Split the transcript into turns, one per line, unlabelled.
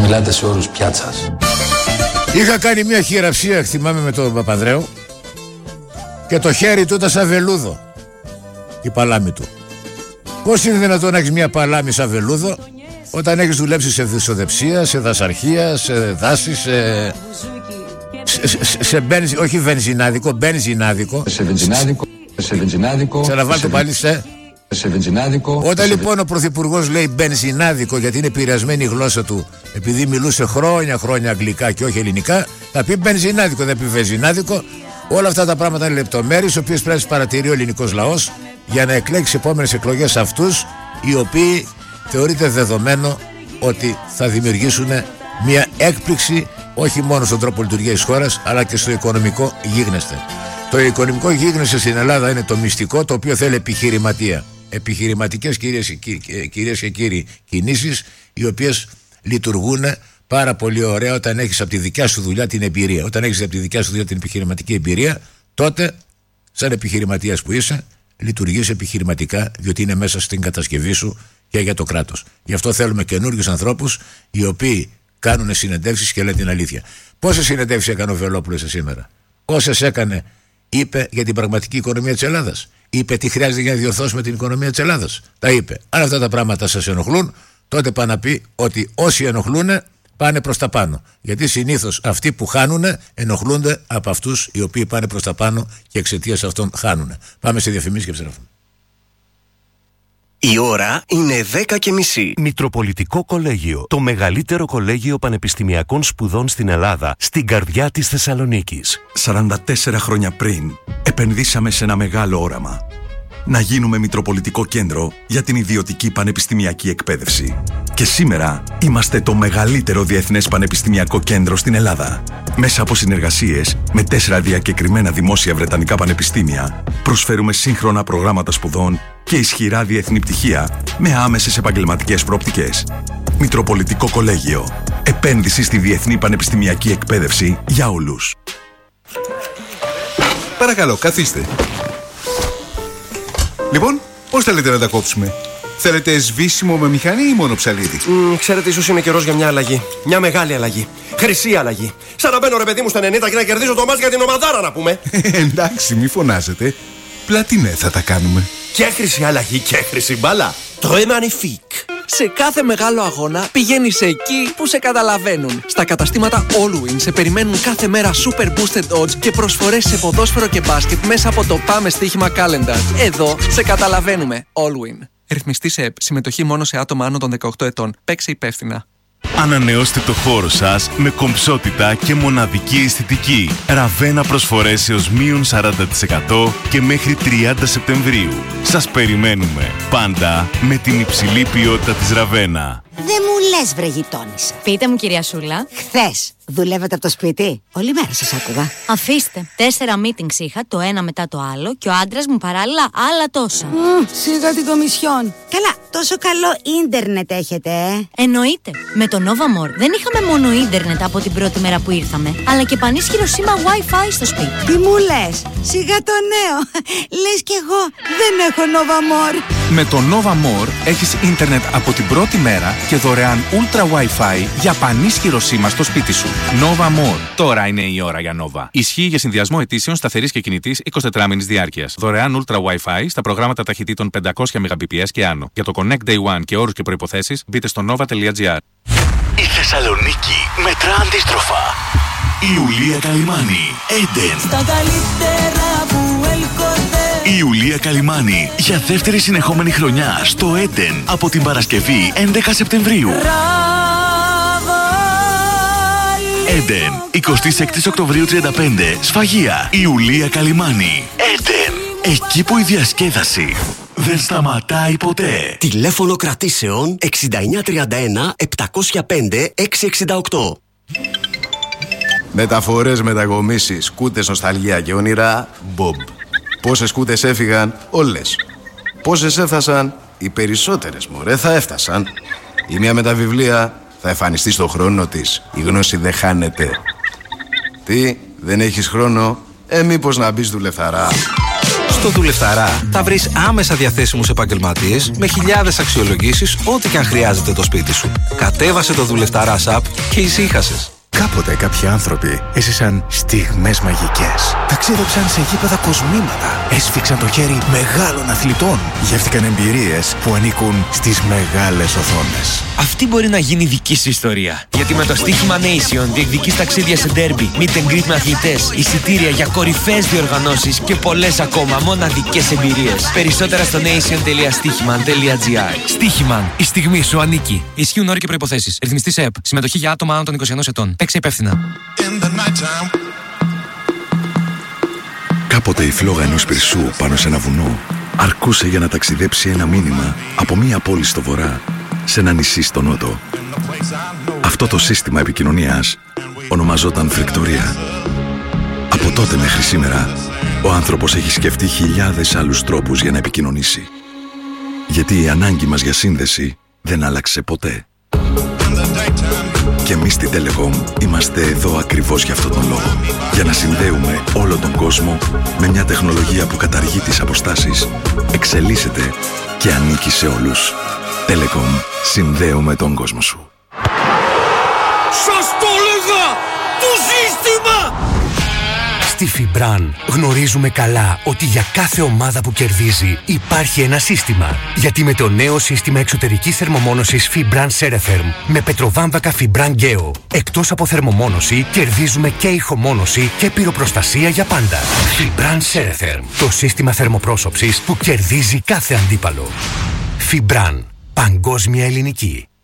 μιλάτε σε όρους πιάτσας.
Είχα κάνει μια χειραψία, θυμάμαι, με τον Παπανδρέου και το χέρι του ήταν σαν βελούδο, η παλάμη του. Πώς είναι δυνατόν να έχεις μια παλάμη σαν βελούδο όταν έχεις δουλέψει σε δυσοδεψία, σε δασαρχία, σε δάση, σε όχι βενζινάδικο, μπενζινάδικο.
Σε βενζινάδικο.
Ξαναβάλ το πάλι σε
βενζινάδικο.
Όταν λοιπόν ο Πρωθυπουργός λέει μπενζινάδικο, γιατί είναι επηρεασμένη η γλώσσα του, επειδή μιλούσε χρόνια αγγλικά και όχι ελληνικά, θα πει μπενζινάδικο, δεν πει βενζινάδικο. Όλα αυτά τα πράγματα είναι λεπτομέρειες, οι οποίες πρέπει να παρατηρεί ο ελληνικός λαός για να εκλέξει επόμενες εκλογές αυτούς οι οποίοι θεωρείται δεδομένο ότι θα δημιουργήσουν μια έκπληξη όχι μόνο στον τρόπο λειτουργίας της χώρας, αλλά και στο οικονομικό γίγνεσθε. Το οικονομικό γίγνεσθε στην Ελλάδα είναι το μυστικό, το οποίο θέλει επιχειρηματία. Επιχειρηματικές, κυρίες και κύριοι, κινήσεις, οι οποίες λειτουργούν πάρα πολύ ωραία όταν έχεις από τη δικιά σου δουλειά την εμπειρία. Όταν έχεις από τη δικιά σου δουλειά την επιχειρηματική εμπειρία, τότε, σαν επιχειρηματίας που είσαι, λειτουργείς επιχειρηματικά, διότι είναι μέσα στην κατασκευή σου και για το κράτος. Γι' αυτό θέλουμε καινούργιους ανθρώπους, οι οποίοι κάνουν συνεντεύξεις και λένε την αλήθεια. Πόσες συνεντεύξεις έκανε ο Βελόπουλος σήμερα? Πόσες έκανε? Είπε για την πραγματική οικονομία της Ελλάδας. Είπε τι χρειάζεται για να διορθώσουμε την οικονομία της Ελλάδας. Τα είπε. Αν αυτά τα πράγματα σας ενοχλούν, τότε πάει να πει ότι όσοι ενοχλούν πάνε προς τα πάνω. Γιατί συνήθως αυτοί που χάνουν ενοχλούνται από αυτούς οι οποίοι πάνε προς τα πάνω και εξαιτίας αυτών χάνουν. Πάμε σε διαφημίσεις και επιστρέφουμε.
Η ώρα είναι 10:30.
Μητροπολιτικό Κολέγιο. Το μεγαλύτερο κολέγιο πανεπιστημιακών σπουδών στην Ελλάδα, στην καρδιά της Θεσσαλονίκης.
44 χρόνια πριν, επενδύσαμε σε ένα μεγάλο όραμα. Να γίνουμε Μητροπολιτικό Κέντρο για την ιδιωτική πανεπιστημιακή εκπαίδευση. Και σήμερα είμαστε το μεγαλύτερο διεθνές πανεπιστημιακό κέντρο στην Ελλάδα. Μέσα από συνεργασίες με 4 διακεκριμένα δημόσια βρετανικά πανεπιστήμια, προσφέρουμε σύγχρονα προγράμματα σπουδών και ισχυρά διεθνή πτυχία με άμεσες επαγγελματικές προοπτικές. Μητροπολιτικό Κολέγιο. Επένδυση στη διεθνή πανεπιστημιακή εκπαίδευση για όλους.
Παρακαλώ, καθίστε. Λοιπόν, πώς θέλετε να τα κόψουμε? Θέλετε σβήσιμο με μηχανή ή μόνο ψαλίδι?
Ξέρετε, ίσως είναι καιρός για μια αλλαγή. Μια μεγάλη αλλαγή. Χρυσή αλλαγή. Σαν να μπαίνω, ρε παιδί μου, στα 90 και να κερδίζω το μάτς για την ομαδάρα, να πούμε.
Εντάξει, μη φωνάζετε. Πλατινέ θα τα κάνουμε.
Και χρυσή αλλαγή και χρυσή μπάλα. Très magnifique.
Σε κάθε μεγάλο αγώνα πηγαίνεις εκεί που σε καταλαβαίνουν. Στα καταστήματα Allwin σε περιμένουν κάθε μέρα super boosted odds και προσφορές σε ποδόσφαιρο και μπάσκετ μέσα από το Πάμε Στοίχημα Calendar. Εδώ σε καταλαβαίνουμε. Allwin. Ρυθμιστή σε ΕΠ. Συμμετοχή μόνο σε άτομα άνω των 18 ετών. Παίξε υπεύθυνα.
Ανανεώστε το χώρο σας με κομψότητα και μοναδική αισθητική. Ραβένα προσφορές έως μείον 40% και μέχρι 30 Σεπτεμβρίου. Σας περιμένουμε πάντα με την υψηλή ποιότητα της Ραβένα.
Δεν μου λες, βρε γειτόνισσα.
Πείτε μου, κυρία Σούλα.
Χθες δουλεύετε από το σπίτι? Όλη μέρα σας άκουγα.
Αφήστε. 4 meetings είχα, το ένα μετά το άλλο, και ο άντρας μου παράλληλα άλλα τόσα.
Σιγά την κομισιόν. Καλά, τόσο καλό ίντερνετ έχετε,
Εννοείται. Με το Nova More δεν είχαμε μόνο ίντερνετ από την πρώτη μέρα που ήρθαμε, αλλά και πανίσχυρο σήμα Wi-Fi στο σπίτι.
Τι μου λες? Σιγά το νέο. Λες κι εγώ δεν έχω Nova More.
Με το Nova More έχεις ίντερνετ από την πρώτη μέρα και δωρεάν Ultra Wi-Fi για πανίσχυρο σήμα στο σπίτι σου. Nova More. Τώρα είναι η ώρα για Nova. Ισχύει για συνδυασμό αιτήσεων σταθερής και κινητής 24 μήνες διάρκειας. Δωρεάν Ultra Wi-Fi στα προγράμματα ταχυτήτων 500 Mbps και άνω. Για το Connect Day One και όρους και προϋποθέσεις μπείτε στο nova.gr.
Η Θεσσαλονίκη μετρά αντίστροφα. Η Ιουλία Καλυμάνη, Έντεν.
Στα καλύτερα που έλκονται.
Η Ιουλία Καλυμάνη για δεύτερη συνεχόμενη χρονιά στο Έντεν από την Παρασκευή 11 Σεπτεμβρίου. Έντεν, 26 Οκτωβρίου 35, Σφαγεία. Η Ιουλία Καλυμάνη, Έντεν. Εκεί που η διασκέδαση δεν σταματάει ποτέ.
Τηλέφωνο κρατήσεων 6931 705 668.
Μεταφορές, μετακομίσεις, σκούτες, νοσταλγία και όνειρα, Bob. Πόσες σκούτες έφυγαν? Όλες. Πόσες έφτασαν? Οι περισσότερες, μωρέ, θα έφτασαν. Η μία με τα βιβλία θα εμφανιστεί στο χρόνο της. Η γνώση δεν χάνεται. Τι, δεν έχεις χρόνο? Μήπως να μπεις δουλευταρά.
Στο Δουλευταρά θα βρεις άμεσα διαθέσιμους επαγγελματίες με χιλιάδες αξιολογήσεις ό,τι και αν χρειάζεται το σπίτι σου. Κατέβασε το Δουλευταρά app και ησύχασες.
Κάποτε κάποιοι άνθρωποι έζησαν στιγμές μαγικές. Ταξίδεψαν σε γήπεδα κοσμήματα. Έσφιξαν το χέρι μεγάλων αθλητών. Γεύτηκαν εμπειρίες που ανήκουν στις μεγάλες οθόνες.
Αυτή μπορεί να γίνει δική σου ιστορία. Γιατί με το στοίχημα Nation διεκδικείς ταξίδια σε ντέρμπι, meet and greet με αθλητές, εισιτήρια για κορυφαίες διοργανώσεις και πολλές ακόμα μοναδικές εμπειρίες. Περισσότερα στο nation.stichiman.gr. Stichiman, η στιγμή σου ανήκει. Ισχύουν όροι και προϋποθέσεις. Ρυθμιστής ΕΠ. Συμμετοχή για άτομα άνω των 21 ετών. Παίξε υπεύθυνα.
Κάποτε η φλόγα ενός πυρσού πάνω σε ένα βουνό αρκούσε για να ταξιδέψει ένα μήνυμα από μία πόλη στο βορρά σε ένα νησί στο νότο. Αυτό το σύστημα επικοινωνίας ονομαζόταν φρικτορία. Από τότε μέχρι σήμερα, ο άνθρωπος έχει σκεφτεί χιλιάδες άλλους τρόπους για να επικοινωνήσει. Γιατί η ανάγκη μας για σύνδεση δεν άλλαξε ποτέ. Και εμείς στην Telecom είμαστε εδώ ακριβώς για αυτόν τον λόγο. Για να συνδέουμε όλο τον κόσμο με μια τεχνολογία που καταργεί τις αποστάσεις, εξελίσσεται και ανήκει σε όλους. Telecom, συνδέουμε τον κόσμο σου.
Σας το έλεγα! Το σύστημα!
Στη Fibran γνωρίζουμε καλά ότι για κάθε ομάδα που κερδίζει υπάρχει ένα σύστημα. Γιατί με το νέο σύστημα εξωτερικής θερμομόνωσης Fibran Ceretherm με πετροβάμβακα Fibran Geo, εκτός από θερμομόνωση κερδίζουμε και ηχομόνωση και πυροπροστασία για πάντα. Fibran Ceretherm, το σύστημα θερμοπρόσωψης που κερδίζει κάθε αντίπαλο. Fibran, παγκόσμια ελληνική.